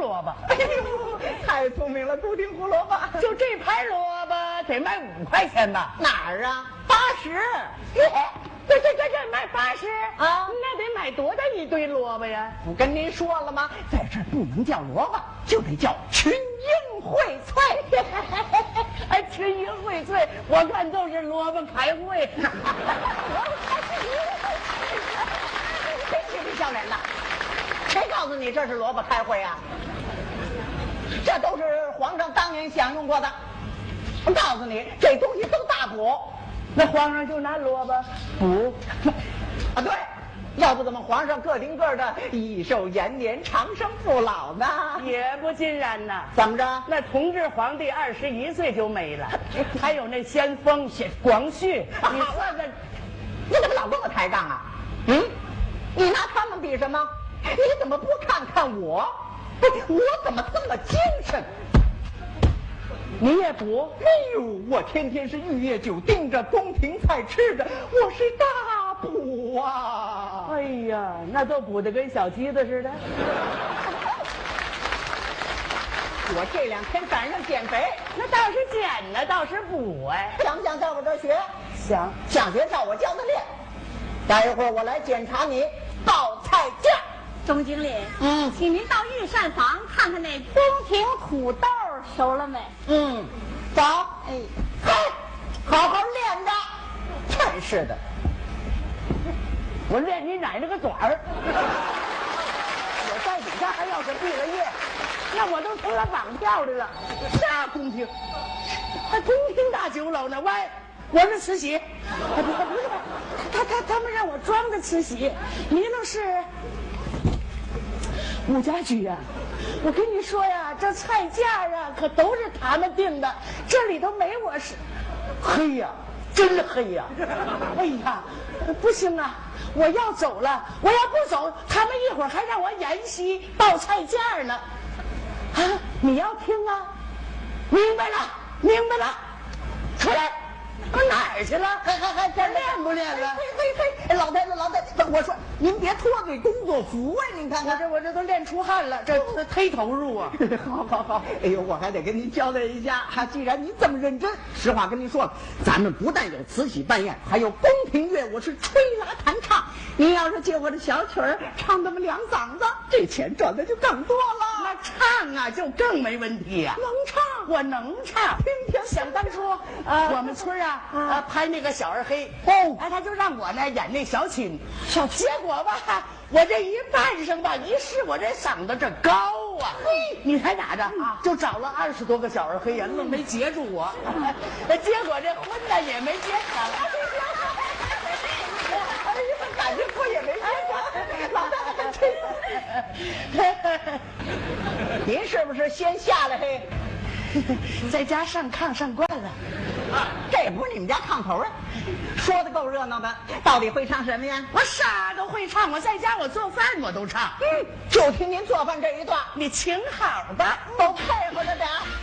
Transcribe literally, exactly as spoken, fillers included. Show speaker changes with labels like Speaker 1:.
Speaker 1: 萝卜。
Speaker 2: 哎呦，太聪明了，独顶胡萝卜。
Speaker 1: 就这盘萝卜得卖五块钱吧？
Speaker 2: 哪儿啊？八十。
Speaker 1: 这这这这卖八十
Speaker 2: 啊？
Speaker 1: 那得买多大一堆萝卜呀？
Speaker 2: 不跟您说了吗？在这儿不能叫萝卜，就得叫群英荟萃。
Speaker 1: 哎，群英荟萃，我看都是萝卜开会。
Speaker 2: 别嬉皮笑脸的，谁告诉你这是萝卜开会啊？这都是皇上当年享用过的。我告诉你，这东西都大补。
Speaker 1: 那皇上就拿萝卜补
Speaker 2: 啊？对，要不怎么皇上个顶个的益寿延年、长生不老呢？
Speaker 1: 也不尽然呐。
Speaker 2: 怎么着？
Speaker 1: 那同治皇帝二十一岁就没了，还有那先锋广旭，你算算，
Speaker 2: 你怎么老跟我抬杠啊？嗯，你拿他们比什么？你怎么不看看我？我怎么这么精神？
Speaker 1: 你也补？
Speaker 2: 哎呦，我天天是玉液酒盯着，宫廷菜吃着，我是大补啊！
Speaker 1: 哎呀，那都补得跟小鸡子似的。
Speaker 2: 我这两天赶上减肥，
Speaker 1: 那倒是减呢，倒是补哎。
Speaker 2: 想不想在我这儿学？
Speaker 1: 想，
Speaker 2: 想学照我教的练。待一会儿我来检查你报菜价。
Speaker 3: 钟经理，
Speaker 2: 嗯，
Speaker 3: 请您到御膳房看看那宫廷土豆熟了没？
Speaker 2: 嗯，走。
Speaker 3: 哎，
Speaker 2: 嘿，好好练着。真是的，
Speaker 1: 我练你奶奶个爪儿！我在底下还要是毕了业，那我都成了绑票的了。啥宫廷？还宫廷大酒楼呢？喂，我是慈禧。哎，不是不是，他他他们让我装的慈禧，你那是。武家驹呀，我跟你说呀，这菜价啊可都是他们定的，这里头没我是。黑呀，真黑呀！哎呀，不行啊，我要走了，我要不走，他们一会儿还让我演戏报菜价呢。啊，你要听啊？明白了，明白了，出来。我哪儿去了？
Speaker 2: 还还还这练不练了？嘿嘿嘿，老太太老太太，我说您别脱罪工作服啊！您看看，
Speaker 1: 我这我这都练出汗了，这这忒投入啊！
Speaker 2: 好好好，哎呦，我还得跟您交代一下哈，既然您这么认真，实话跟您说了，咱们不但有慈禧办宴，还有宫廷乐，我是吹拉弹唱。您要是借我的小曲儿唱那么两嗓子，这钱赚的就更多了。
Speaker 1: 那唱啊，就更没问题呀、啊。
Speaker 2: 能唱，
Speaker 1: 我能唱。
Speaker 2: 听听，
Speaker 1: 想当初，
Speaker 2: 啊，
Speaker 1: 我们村啊，啊、呃，拍那个小二黑，
Speaker 2: 哦，
Speaker 1: 哎，他就让我呢演那小青，
Speaker 2: 小
Speaker 1: 结果吧，我这一扮上吧，一试我这嗓子这高啊，嘿，你猜咋着啊？就找了二十多个小二黑呀，愣没截住我，结果这婚呢也没结成。
Speaker 2: 哎呀，感情婚也没结成，老大真是。您是不是先下来嘿？
Speaker 1: 在家上炕上惯了，
Speaker 2: 这不是你们家炕头啊？说的够热闹的，到底会唱什么呀？
Speaker 1: 我啥都会唱，我在家我做饭我都唱。
Speaker 2: 嗯，就听您做饭这一段，
Speaker 1: 你请好吧，
Speaker 2: 都配合着点。